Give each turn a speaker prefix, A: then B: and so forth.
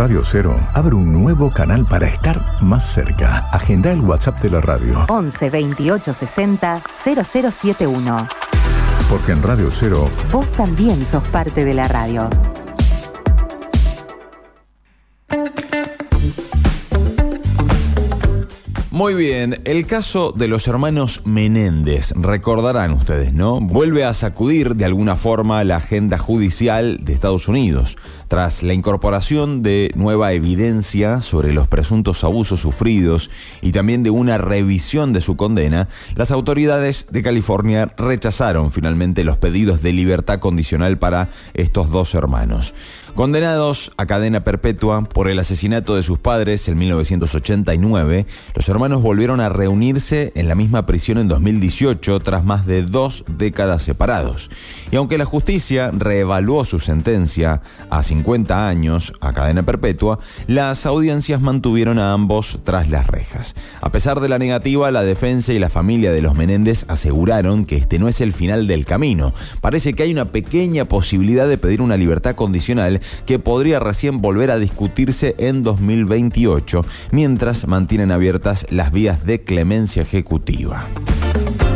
A: Radio 0 abre un nuevo canal para estar más cerca. Agenda el WhatsApp de la radio.
B: 11 28 60 0071.
A: Porque en Radio 0
B: vos también sos parte de la radio.
C: Muy bien, el caso de los hermanos Menéndez, recordarán ustedes, ¿no? Vuelve a sacudir de alguna forma la agenda judicial de Estados Unidos. Tras la incorporación de nueva evidencia sobre los presuntos abusos sufridos y también de una revisión de su condena, las autoridades de California rechazaron finalmente los pedidos de libertad condicional para estos dos hermanos. Condenados a cadena perpetua por el asesinato de sus padres en 1989, los hermanos volvieron a reunirse en la misma prisión en 2018 tras más de 2 décadas separados. Y aunque la justicia reevaluó su sentencia a 50 años a cadena perpetua, las audiencias mantuvieron a ambos tras las rejas. A pesar de la negativa, la defensa y la familia de los Menéndez aseguraron que este no es el final del camino. Parece que hay una pequeña posibilidad de pedir una libertad condicional que podría recién volver a discutirse en 2028, mientras mantienen abiertas las vías de clemencia ejecutiva.